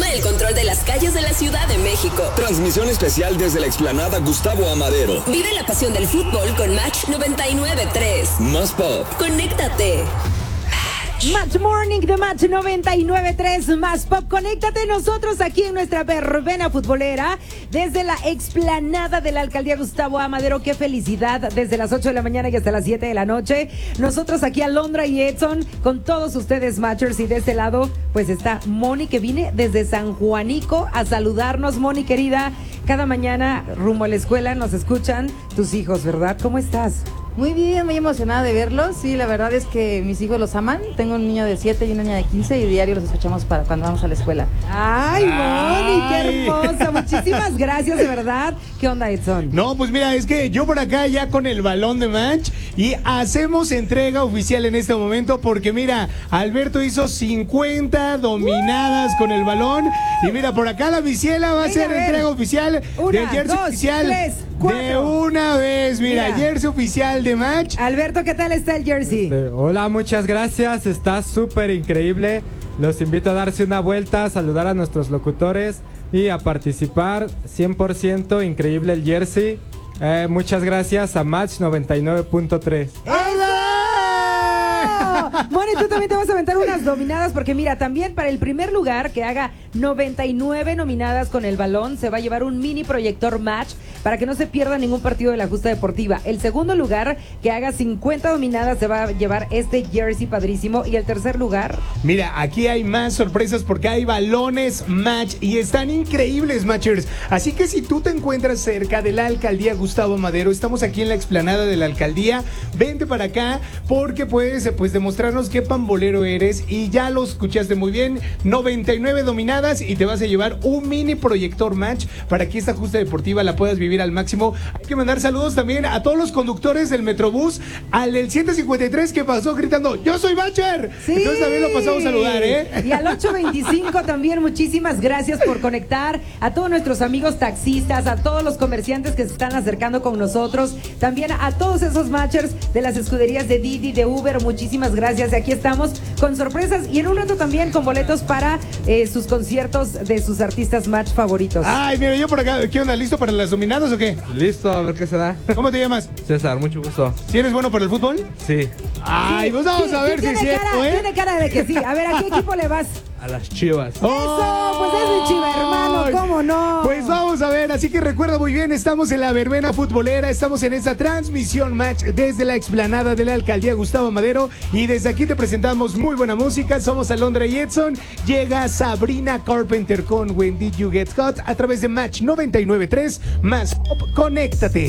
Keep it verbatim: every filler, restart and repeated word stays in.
Toma el control de las calles de la Ciudad de México. Transmisión especial desde la explanada Gustavo Amadero. Vive la pasión del fútbol con Match noventa y nueve punto tres. Más Pop. Conéctate. Match Morning de Match noventa y nueve punto tres, Más Pop. Conéctate nosotros aquí en nuestra verbena futbolera desde la explanada de la Alcaldía Gustavo Amadero. Qué felicidad, desde las ocho de la mañana y hasta las siete de la noche. Nosotros aquí Alondra y Edson con todos ustedes Matchers, y de este lado pues está Moni, que viene desde San Juanico a saludarnos. Moni querida, cada mañana rumbo a la escuela nos escuchan tus hijos, ¿verdad? ¿Cómo estás? Muy bien, muy emocionada de verlos. Sí, la verdad es que mis hijos los aman. Tengo un niño de siete y una niña de quince y diario los escuchamos para cuando vamos a la escuela. Ay, Moni, qué hermosa. Muchísimas gracias, de verdad. ¿Qué onda, Edson? No, pues mira, es que yo por acá ya con el balón de Match y hacemos entrega oficial en este momento porque mira, Alberto hizo cincuenta dominadas con el balón y mira, por acá la Viciela va a hacer entrega oficial Una, del jersey dos, oficial. tres, cuatro. De una vez, mira, Mira. jersey oficial de Match. Alberto, ¿qué tal está el jersey? Este, hola, muchas gracias, está súper increíble. Los invito a darse una vuelta, a saludar a nuestros locutores y a participar. Cien por ciento increíble el jersey. Eh, muchas gracias a Match noventa y nueve punto tres. Moni, tú también te vas a aventar unas dominadas porque mira, también para el primer lugar que haga noventa y nueve nominadas con el balón se va a llevar un mini proyector Match para que no se pierda ningún partido de la justa deportiva. El segundo lugar que haga cincuenta dominadas se va a llevar este jersey padrísimo, y el tercer lugar... Mira, aquí hay más sorpresas porque hay balones Match y están increíbles, Matchers. Así que si tú te encuentras cerca de la Alcaldía Gustavo Amadero, estamos aquí en la explanada de la Alcaldía, vente para acá porque puedes pues demostrarnos qué pambolero eres, y ya lo escuchaste muy bien, noventa y nueve dominadas y te vas a llevar un mini proyector Match para que esta justa deportiva la puedas vivir al máximo. Hay que mandar saludos también a todos los conductores del Metrobús, al del ciento cincuenta y tres que pasó gritando ¡Yo soy Matcher! Sí. Entonces también lo pasamos a saludar, ¿eh? Y al ocho veinticinco también, muchísimas gracias por conectar, a todos nuestros amigos taxistas, a todos los comerciantes que se están acercando con nosotros, también a todos esos Matchers de las escuderías de Didi, de Uber, muchísimas gracias. Y aquí estamos con sorpresas y en un rato también con boletos para eh, sus conciertos de sus artistas Match favoritos. Ay, mira, yo por acá, ¿qué onda? ¿Listo para las dominadas o qué? Listo, a ver qué se da. ¿Cómo te llamas? César, mucho gusto. ¿Si eres bueno para el fútbol? Sí, Ay, pues vamos Sí, a ver sí, si es tiene cierto, cara, ¿eh? Tiene cara de que sí. A ver, ¿a qué equipo le vas? a las Chivas. Eso, pues es mi chiva hermano, ¿cómo no? Pues vamos a ver, así que recuerda muy bien, estamos en la verbena futbolera, estamos en esta transmisión Match desde la explanada de la Alcaldía Gustavo Amadero, y desde aquí te presentamos muy buena música. Somos Alondra y Edson. Llega Sabrina Carpenter con When Did You Get Hot a través de Match noventa y nueve punto tres. Más Pop, conéctate.